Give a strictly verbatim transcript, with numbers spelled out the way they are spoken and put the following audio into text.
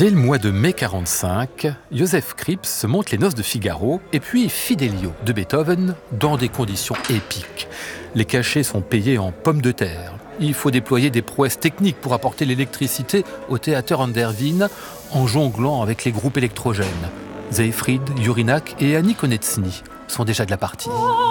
Dès le mois de mai quarante-cinq, Joseph Kripps monte les Noces de Figaro et puis Fidelio de Beethoven dans des conditions épiques. Les cachets sont payés en pommes de terre. Il faut déployer des prouesses techniques pour apporter l'électricité au théâtre an der Wien en jonglant avec les groupes électrogènes. Seyfried, Jurinak et Annie Konietzny sont déjà de la partie.